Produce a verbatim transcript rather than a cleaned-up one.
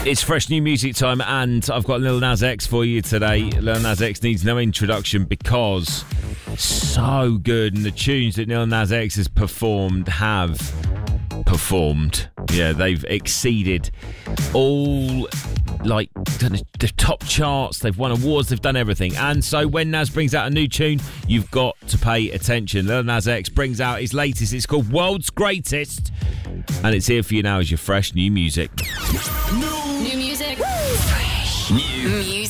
It's fresh new music time, and I've got Lil Nas X for you today. Lil Nas X needs no introduction because so good, and the tunes that Lil Nas X has performed have performed. Yeah, they've exceeded all, like, the top charts. They've won awards, they've done everything. And so when Nas brings out a new tune, you've got to pay attention. Lil Nas X brings out his latest. It's called World's Greatest, and it's here for you now as your fresh new music. New music. Fresh new music.